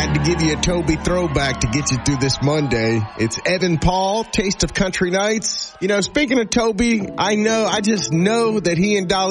back to give you a Toby throwback to get you through this Monday. It's Evan Paul, Taste of Country Nights. You know, speaking of Toby, I just know that he and Dolly